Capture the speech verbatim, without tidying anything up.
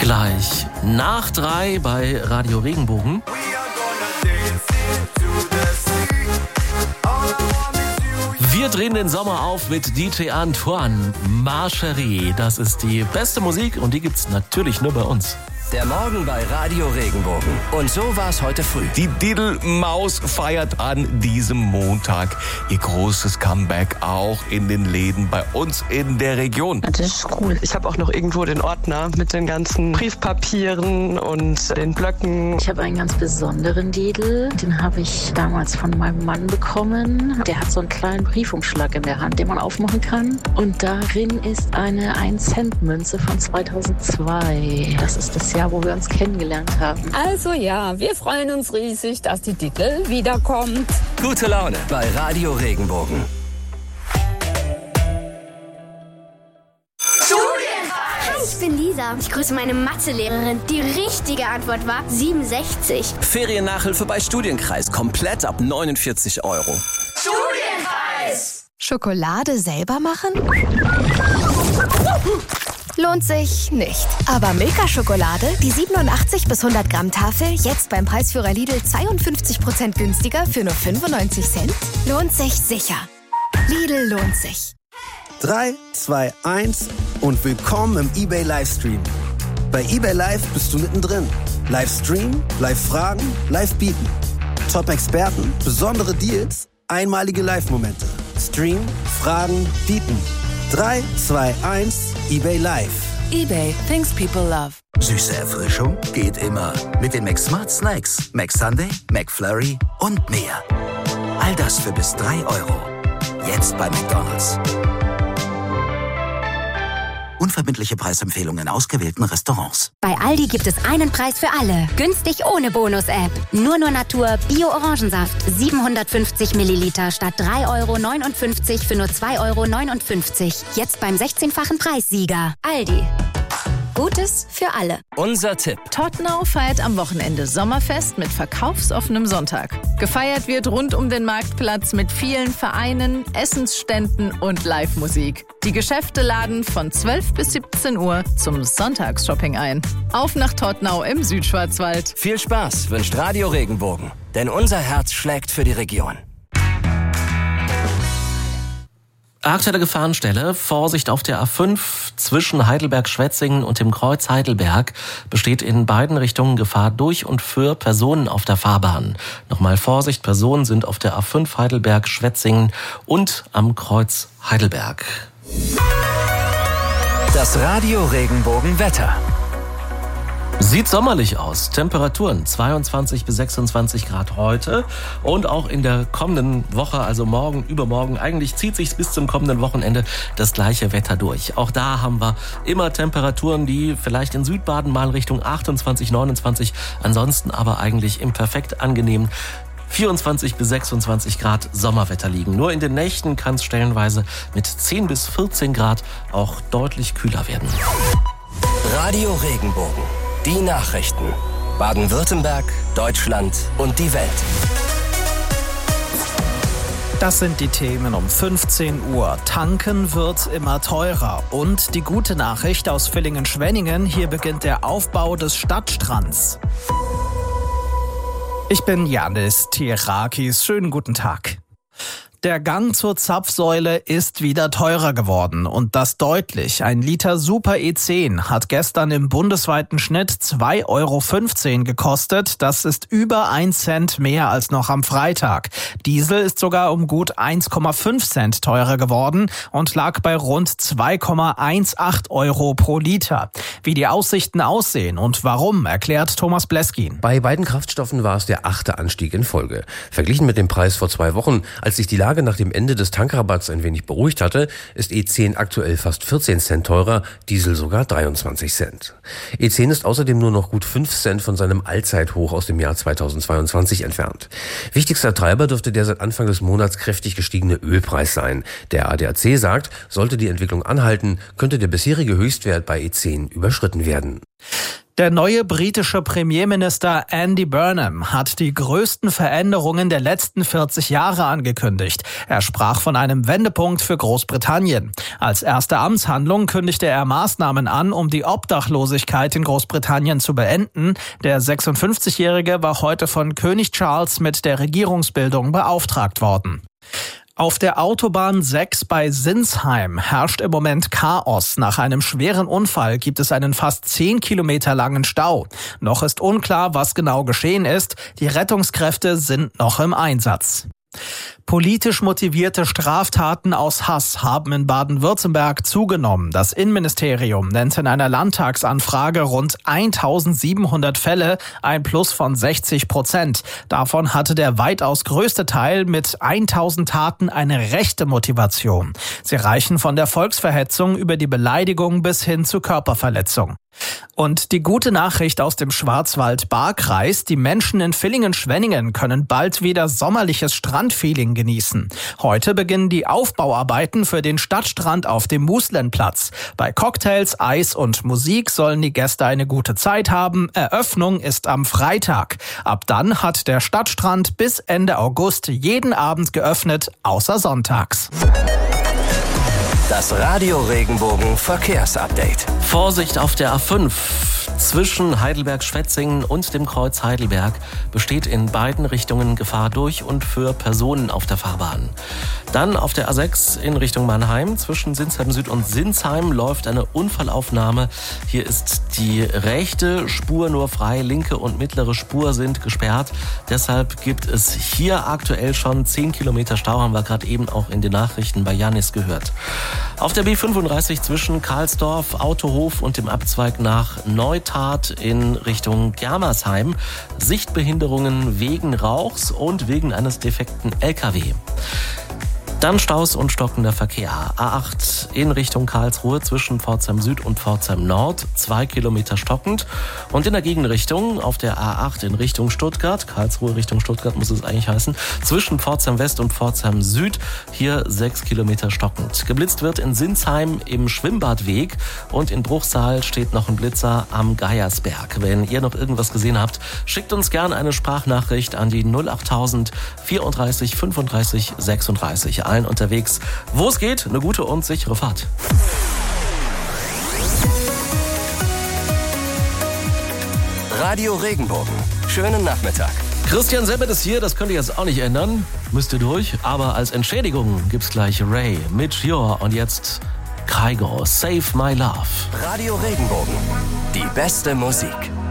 Gleich nach drei bei Radio Regenbogen. Wir drehen den Sommer auf mit D J Antoine, Ma Chérie. Das ist die beste Musik und die gibt's natürlich nur bei uns. Der Morgen bei Radio Regenbogen. Und so war es heute früh. Die Diddle-Maus feiert an diesem Montag ihr großes Comeback auch in den Läden bei uns in der Region. Das ist cool. Ich habe auch noch irgendwo den Ordner mit den ganzen Briefpapieren und den Blöcken. Ich habe einen ganz besonderen Diddle. Den habe ich damals von meinem Mann bekommen. Der hat so einen kleinen Briefumschlag in der Hand, den man aufmachen kann. Und darin ist eine ein Cent Münze von zweitausendzwei. Das ist das Jahr, wo wir uns kennengelernt haben. Also ja, wir freuen uns riesig, dass die Diddle wiederkommt. Gute Laune bei Radio Regenbogen. Hi, ich bin Lisa. Ich grüße meine Mathelehrerin. Die richtige Antwort war siebenundsechzig. Feriennachhilfe bei Studienkreis. Komplett ab neunundvierzig Euro. Studienkreis! Schokolade selber machen? Lohnt sich nicht. Aber Milka-Schokolade, die siebenundachtzig bis hundert Gramm Tafel, jetzt beim Preisführer Lidl zweiundfünfzig Prozent günstiger für nur fünfundneunzig Cent? Lohnt sich sicher. Lidl lohnt sich. drei, zwei, eins und willkommen im eBay Livestream. Bei eBay Live bist du mittendrin. Livestream, Live-Fragen, Live-Bieten. Top-Experten, besondere Deals, einmalige Live-Momente. Stream, Fragen, Bieten. drei, zwei, eins, eBay Live. eBay, things people love. Süße Erfrischung geht immer. Mit den McSmart Snacks. McSunday, McFlurry und mehr. All das für bis drei Euro. Jetzt bei McDonald's. Unverbindliche Preisempfehlungen in ausgewählten Restaurants. Bei Aldi gibt es einen Preis für alle. Günstig ohne Bonus-App. Nur nur Natur Bio-Orangensaft. siebenhundertfünfzig Milliliter statt drei Euro neunundfünfzig für nur zwei Euro neunundfünfzig. Jetzt beim sechzehnfachen Preissieger. Aldi. Gutes für alle. Unser Tipp. Tottenau feiert am Wochenende Sommerfest mit verkaufsoffenem Sonntag. Gefeiert wird rund um den Marktplatz mit vielen Vereinen, Essensständen und Live-Musik. Die Geschäfte laden von zwölf bis siebzehn Uhr zum Sonntagsshopping ein. Auf nach Tottenau im Südschwarzwald. Viel Spaß wünscht Radio Regenbogen. Denn unser Herz schlägt für die Region. Aktuelle Gefahrenstelle. Vorsicht auf der A fünf zwischen Heidelberg-Schwetzingen und dem Kreuz Heidelberg. Besteht in beiden Richtungen Gefahr durch und für Personen auf der Fahrbahn. Nochmal Vorsicht, Personen sind auf der A fünf Heidelberg-Schwetzingen und am Kreuz Heidelberg. Das Radio Regenbogen Wetter. Sieht sommerlich aus. Temperaturen zweiundzwanzig bis sechsundzwanzig Grad heute und auch in der kommenden Woche, also morgen, übermorgen. Eigentlich zieht sich bis zum kommenden Wochenende das gleiche Wetter durch. Auch da haben wir immer Temperaturen, die vielleicht in Südbaden mal Richtung achtundzwanzig, neunundzwanzig, ansonsten aber eigentlich im perfekt angenehmen vierundzwanzig bis sechsundzwanzig Grad Sommerwetter liegen. Nur in den Nächten kann es stellenweise mit zehn bis vierzehn Grad auch deutlich kühler werden. Radio Regenbogen. Die Nachrichten. Baden-Württemberg, Deutschland und die Welt. Das sind die Themen um fünfzehn Uhr. Tanken wird immer teurer. Und die gute Nachricht aus Villingen-Schwenningen. Hier beginnt der Aufbau des Stadtstrands. Ich bin Janis Tierakis. Schönen guten Tag. Der Gang zur Zapfsäule ist wieder teurer geworden und das deutlich. Ein Liter Super E zehn hat gestern im bundesweiten Schnitt zwei Euro fünfzehn gekostet. Das ist über ein Cent mehr als noch am Freitag. Diesel ist sogar um gut eins Komma fünf Cent teurer geworden und lag bei rund zwei Komma achtzehn Euro pro Liter. Wie die Aussichten aussehen und warum, erklärt Thomas Bleskin. Bei beiden Kraftstoffen war es der achte Anstieg in Folge. Verglichen mit dem Preis vor zwei Wochen, als sich die Lage nach dem Ende des Tankrabatts ein wenig beruhigt hatte, ist E zehn aktuell fast vierzehn Cent teurer, Diesel sogar dreiundzwanzig Cent. E zehn ist außerdem nur noch gut fünf Cent von seinem Allzeithoch aus dem Jahr zweitausendzweiundzwanzig entfernt. Wichtigster Treiber dürfte der seit Anfang des Monats kräftig gestiegene Ölpreis sein. Der A D A C sagt, sollte die Entwicklung anhalten, könnte der bisherige Höchstwert bei E zehn überschritten werden. Der neue britische Premierminister Andy Burnham hat die größten Veränderungen der letzten vierzig Jahre angekündigt. Er sprach von einem Wendepunkt für Großbritannien. Als erste Amtshandlung kündigte er Maßnahmen an, um die Obdachlosigkeit in Großbritannien zu beenden. Der sechsundfünfzigjährige war heute von König Charles mit der Regierungsbildung beauftragt worden. Auf der Autobahn sechs bei Sinsheim herrscht im Moment Chaos. Nach einem schweren Unfall gibt es einen fast zehn Kilometer langen Stau. Noch ist unklar, was genau geschehen ist. Die Rettungskräfte sind noch im Einsatz. Politisch motivierte Straftaten aus Hass haben in Baden-Württemberg zugenommen. Das Innenministerium nennt in einer Landtagsanfrage rund eintausendsiebenhundert Fälle, ein Plus von sechzig Prozent. Davon hatte der weitaus größte Teil mit tausend Taten eine rechte Motivation. Sie reichen von der Volksverhetzung über die Beleidigung bis hin zu Körperverletzung. Und die gute Nachricht aus dem Schwarzwald-Baar-Kreis: Die Menschen in Villingen-Schwenningen können bald wieder sommerliches Strandfeeling genießen. Heute beginnen die Aufbauarbeiten für den Stadtstrand auf dem Muslenplatz. Bei Cocktails, Eis und Musik sollen die Gäste eine gute Zeit haben. Eröffnung ist am Freitag. Ab dann hat der Stadtstrand bis Ende August jeden Abend geöffnet, außer sonntags. Das Radio Regenbogen Verkehrsupdate. Vorsicht auf der A fünf. Zwischen Heidelberg-Schwetzingen und dem Kreuz Heidelberg besteht in beiden Richtungen Gefahr durch und für Personen auf der Fahrbahn. Dann auf der A sechs in Richtung Mannheim. Zwischen Sinsheim Süd und Sinsheim läuft eine Unfallaufnahme. Hier ist die rechte Spur nur frei, linke und mittlere Spur sind gesperrt. Deshalb gibt es hier aktuell schon zehn Kilometer Stau, haben wir gerade eben auch in den Nachrichten bei Janis gehört. Auf der B fünfunddreißig zwischen Karlsdorf, Autohof und dem Abzweig nach Neutat in Richtung Germersheim Sichtbehinderungen wegen Rauchs und wegen eines defekten L K W. Dann Staus und stockender Verkehr. A acht in Richtung Karlsruhe zwischen Pforzheim Süd und Pforzheim Nord, zwei Kilometer stockend. Und in der Gegenrichtung auf der A acht in Richtung Stuttgart, Karlsruhe Richtung Stuttgart muss es eigentlich heißen, zwischen Pforzheim West und Pforzheim Süd, hier sechs Kilometer stockend. Geblitzt wird in Sinsheim im Schwimmbadweg und in Bruchsal steht noch ein Blitzer am Geiersberg. Wenn ihr noch irgendwas gesehen habt, schickt uns gerne eine Sprachnachricht an die null achttausend vierunddreißig fünfunddreißig sechsunddreißig. Allen unterwegs, wo es geht, eine gute und sichere Fahrt. Radio Regenbogen. Schönen Nachmittag. Christian Semmert ist hier, das könnt ihr jetzt auch nicht ändern. Müsst ihr durch, aber als Entschädigung gibt's gleich Ray mit Jor und jetzt Kygo, Save My Love. Radio Regenbogen. Die beste Musik.